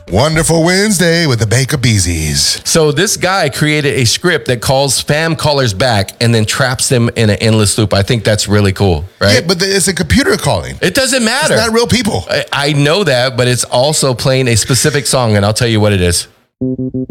Wonderful Wednesday with the Baker Beezies. So this guy created a script that calls spam callers back and then traps them in an endless loop. I think that's really cool, right? Yeah, but it's a computer calling. It doesn't matter. It's not real people. I know that, but it's also playing a specific song, and I'll tell you what it is.